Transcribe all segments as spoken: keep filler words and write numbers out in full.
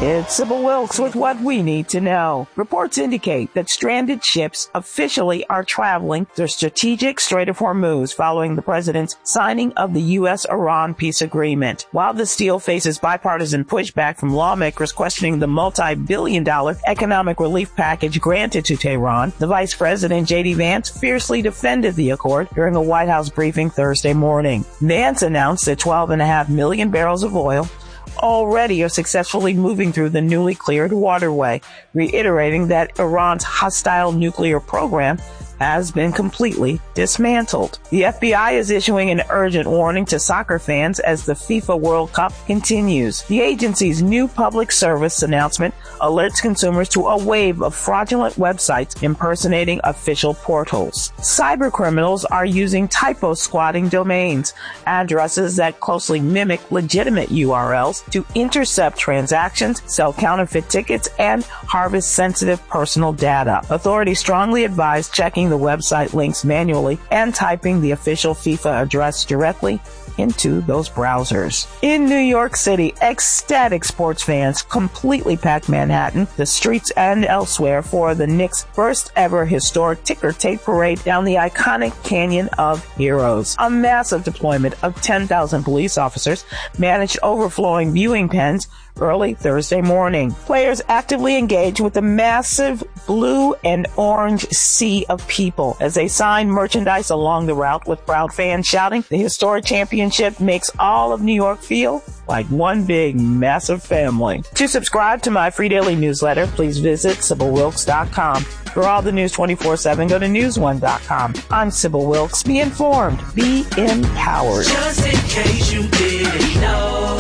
It's Sybil Wilkes with what we need to know. Reports indicate that stranded ships officially are traveling the strategic Strait of Hormuz following the president's signing of the U S Iran peace agreement. While this deal faces bipartisan pushback from lawmakers questioning the multi-billion dollar economic relief package granted to Tehran, the Vice President J D Vance fiercely defended the accord during a White House briefing Thursday morning. Vance announced that twelve and a half million barrels of oil already are successfully moving through the newly cleared waterway, reiterating that Iran's hostile nuclear program has been completely dismantled. The F B I is issuing an urgent warning to soccer fans as the FIFA World Cup continues. The agency's new public service announcement alerts consumers to a wave of fraudulent websites impersonating official portals. Cyber criminals are using typo squatting domains, addresses that closely mimic legitimate U R Ls, to intercept transactions, sell counterfeit tickets, and harvest sensitive personal data. Authorities strongly advise checking the website links manually and typing the official FIFA address directly into those browsers. In New York City, ecstatic sports fans completely packed Manhattan, the streets, and elsewhere for the Knicks' first ever historic ticker tape parade down the iconic Canyon of Heroes. A massive deployment of ten thousand police officers managed overflowing viewing pens early Thursday morning. Players actively engaged with the massive blue and orange sea of people as they signed merchandise along the route, with proud fans shouting, "The historic championship makes all of New York feel like one big, massive family." To subscribe to my free daily newsletter, please visit Sybil Wilkes dot com. For all the news twenty-four seven, go to news one dot com. I'm Sybil Wilkes. Be informed. Be empowered. Just in case you didn't know,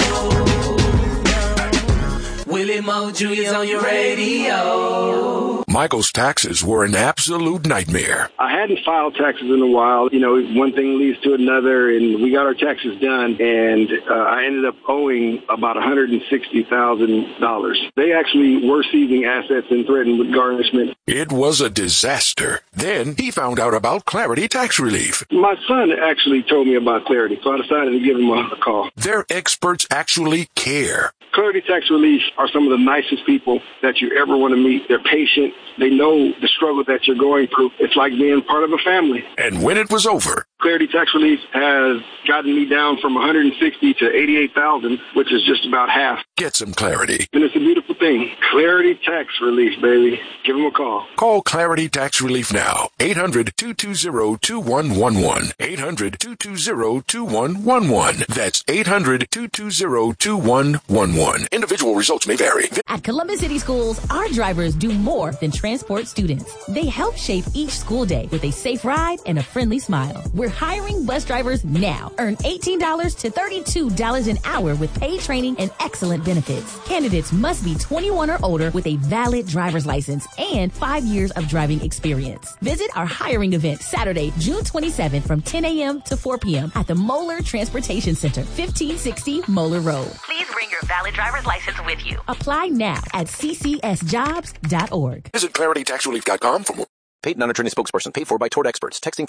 Willie Mo Junior's on your radio. Michael's taxes were an absolute nightmare. I hadn't filed taxes in a while. You know, one thing leads to another, and we got our taxes done, and uh, I ended up owing about one hundred sixty thousand dollars. They actually were seizing assets and threatened with garnishment. It was a disaster. Then he found out about Clarity Tax Relief. My son actually told me about Clarity, so I decided to give him a, a call. Their experts actually care. Clarity Tax Relief are some of the nicest people that you ever want to meet. They're patient. They know the struggle that you're going through. It's like being part of a family. And when it was over, Clarity Tax Relief has gotten me down from one hundred sixty to eighty-eight thousand, which is just about half. Get some clarity. And it's a beautiful thing. Clarity Tax Relief, baby. Give them a call. Call Clarity Tax Relief now. eight hundred, two two zero, two one one one. eight hundred, two two zero, two one one one. That's eight hundred, two two zero, two one one one. Individual results may vary. At Columbus City Schools, our drivers do more than transport students. They help shape each school day with a safe ride and a friendly smile. We're hiring bus drivers now. Earn eighteen dollars to thirty-two dollars an hour with paid training and excellent benefits. Candidates must be twenty-one or older with a valid driver's license and five years of driving experience. Visit our hiring event Saturday, June twenty-seventh from ten a.m. to four p.m. at the Moeller Transportation Center, fifteen sixty Moeller Road. Please bring your valid driver's license with you. Apply now at c c s jobs dot org. Visit clarity tax relief dot com for more. Paid non-attorney spokesperson paid for by Tort Experts. Texting